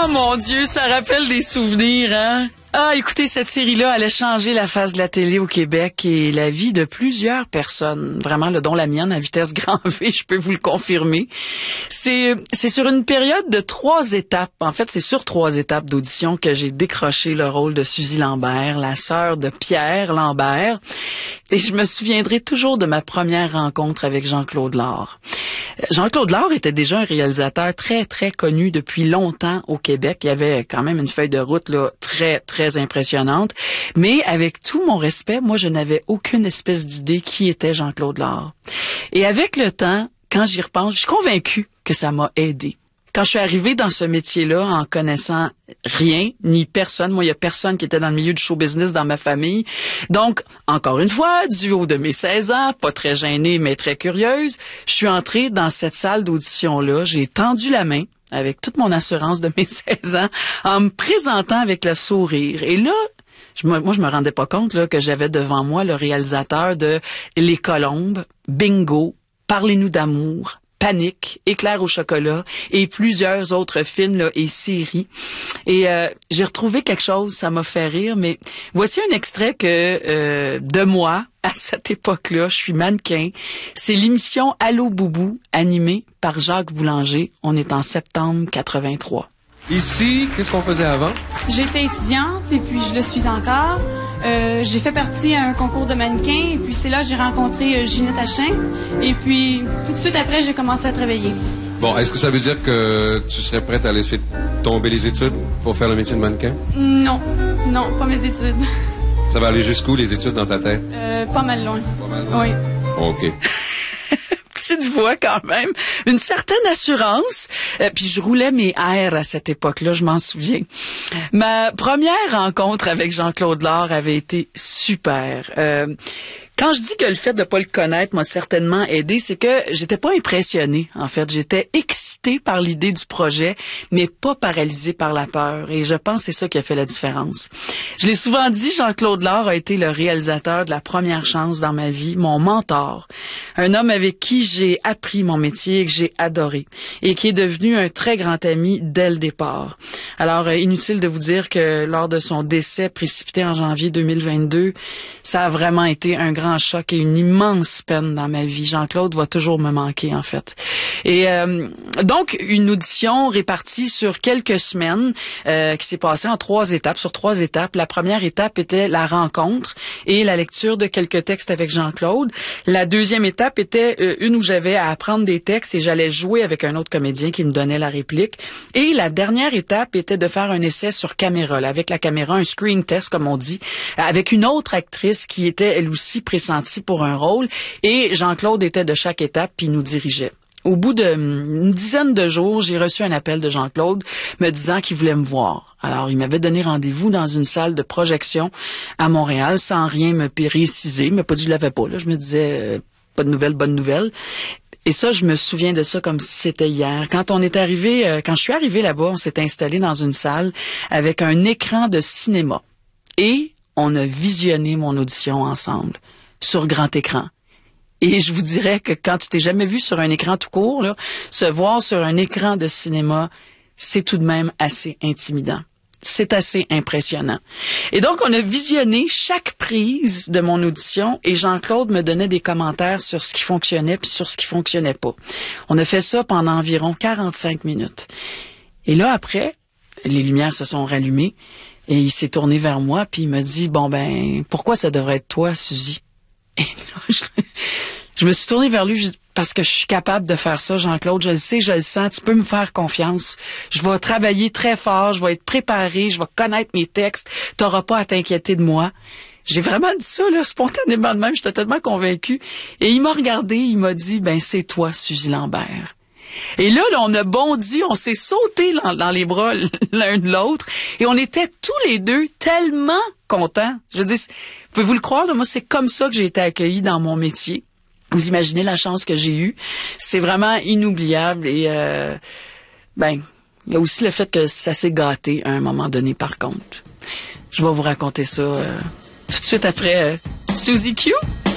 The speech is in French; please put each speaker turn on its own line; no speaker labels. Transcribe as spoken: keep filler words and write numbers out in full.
mon Dieu, ça rappelle des souvenirs, hein? Ah, écoutez, cette série-là allait changer la face de la télé au Québec et la vie de plusieurs personnes, vraiment, là, dont la mienne, à vitesse grand V, je peux vous le confirmer. C'est, c'est sur une période de trois étapes, en fait, c'est sur trois étapes d'audition que j'ai décroché le rôle de Suzy Lambert, la sœur de Pierre Lambert, et je me souviendrai toujours de ma première rencontre avec Jean-Claude Lard. Jean-Claude Lard était déjà un réalisateur très, très connu depuis longtemps au Québec. Il avait quand même une feuille de route là très, très impressionnante. Mais avec tout mon respect, moi, je n'avais aucune espèce d'idée qui était Jean-Claude Lard. Et avec le temps, quand j'y repense, je suis convaincue que ça m'a aidé. Quand je suis arrivée dans ce métier-là en connaissant rien, ni personne, moi, il y a personne qui était dans le milieu du show business dans ma famille. Donc, encore une fois, du haut de mes seize ans, pas très gênée, mais très curieuse, je suis entrée dans cette salle d'audition-là. J'ai tendu la main avec toute mon assurance de mes seize ans en me présentant avec le sourire. Et là, je me, moi, je me rendais pas compte là, que j'avais devant moi le réalisateur de Les Colombes, Bingo, Parlez-nous d'amour, Panique, Éclair au chocolat et plusieurs autres films là, et séries. Et euh, j'ai retrouvé quelque chose, ça m'a fait rire, mais voici un extrait que euh, de moi, à cette époque-là, je suis mannequin. C'est l'émission Allô Boubou, animée par Jacques Boulanger. On est en septembre quatre-vingt-trois.
Ici, qu'est-ce qu'on faisait avant?
J'étais étudiante et puis je le suis encore. Euh, j'ai fait partie à un concours de mannequin et puis c'est là que j'ai rencontré euh, Ginette Hachin. Et puis tout de suite après, j'ai commencé à travailler.
Bon, est-ce que ça veut dire que tu serais prête à laisser tomber les études pour faire le métier de mannequin?
Non, non, pas mes études.
Ça va aller jusqu'où, les études, dans ta tête?
Euh, pas mal loin.
Pas mal loin?
Oui.
OK.
Petite voix quand même, une certaine assurance. Euh, puis je roulais mes airs à cette époque-là, je m'en souviens. Ma première rencontre avec Jean-Claude Lard avait été super. Euh, Quand je dis que le fait de pas le connaître m'a certainement aidé, c'est que j'étais pas impressionnée, en fait. J'étais excitée par l'idée du projet, mais pas paralysée par la peur. Et je pense que c'est ça qui a fait la différence. Je l'ai souvent dit, Jean-Claude Lard a été le réalisateur de la première chance dans ma vie, mon mentor. Un homme avec qui j'ai appris mon métier et que j'ai adoré. Et qui est devenu un très grand ami dès le départ. Alors, inutile de vous dire que lors de son décès précipité en janvier deux mille vingt-deux, ça a vraiment été un grand choc et une immense peine dans ma vie. Jean-Claude va toujours me manquer, en fait. Et euh, donc, une audition répartie sur quelques semaines euh, qui s'est passée en trois étapes, sur trois étapes. La première étape était la rencontre et la lecture de quelques textes avec Jean-Claude. La deuxième étape était euh, une où j'avais à apprendre des textes et j'allais jouer avec un autre comédien qui me donnait la réplique. Et la dernière étape était de faire un essai sur caméra, là, avec la caméra, un screen test, comme on dit, avec une autre actrice qui était, elle aussi, pressenti pour un rôle, et Jean-Claude était de chaque étape puis nous dirigeait. Au bout d'une dizaine de jours, j'ai reçu un appel de Jean-Claude me disant qu'il voulait me voir. Alors, il m'avait donné rendez-vous dans une salle de projection à Montréal sans rien me préciser. Il m'a pas dit que je l'avais pas. Là. Je me disais, euh, pas de nouvelles, bonne nouvelle. Et ça, je me souviens de ça comme si c'était hier. Quand on est arrivé, euh, quand je suis arrivée là-bas, on s'est installé dans une salle avec un écran de cinéma. Et on a visionné mon audition ensemble. Sur grand écran. Et je vous dirais que quand tu t'es jamais vu sur un écran tout court, là, se voir sur un écran de cinéma, c'est tout de même assez intimidant. C'est assez impressionnant. Et donc, on a visionné chaque prise de mon audition et Jean-Claude me donnait des commentaires sur ce qui fonctionnait puis sur ce qui fonctionnait pas. On a fait ça pendant environ quarante-cinq minutes. Et là, après, les lumières se sont rallumées et il s'est tourné vers moi puis il m'a dit, bon ben, pourquoi ça devrait être toi, Suzy? Et là, je, je me suis tournée vers lui je, parce que je suis capable de faire ça, Jean-Claude. Je le sais, je le sens. Tu peux me faire confiance. Je vais travailler très fort. Je vais être préparée. Je vais connaître mes textes. Tu n'auras pas à t'inquiéter de moi. J'ai vraiment dit ça, là, spontanément de même. J'étais tellement convaincue. Et il m'a regardé. Il m'a dit, ben, c'est toi, Suzy Lambert. Et là, là, on a bondi, on s'est sauté dans, dans les bras l'un de l'autre et on était tous les deux tellement contents. Je veux dire, pouvez-vous le croire, là, moi, c'est comme ça que j'ai été accueillie dans mon métier. Vous imaginez la chance que j'ai eue. C'est vraiment inoubliable et, euh, ben, il y a aussi le fait que ça s'est gâté à un moment donné, par contre. Je vais vous raconter ça euh, tout de suite après euh, Suzy Q.